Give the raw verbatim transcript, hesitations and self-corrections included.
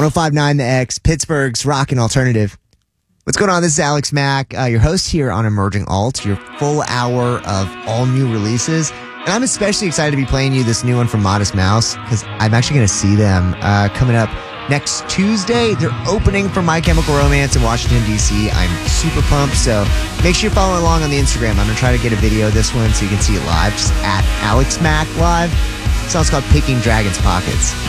one oh five point nine The X, Pittsburgh's Rockin' Alternative. What's going on? This is Alex Mack, uh, your host here on Emerging Alt, your full hour of all new releases. And I'm especially excited to be playing you this new one from Modest Mouse because I'm actually going to see them uh, coming up next Tuesday. They're opening for My Chemical Romance in Washington, D C. I'm super pumped, so make sure you're following along on the Instagram. I'm going to try to get a video of this one so you can see it live, just at Alex Mack Live. The song's called Picking Dragon's Pockets.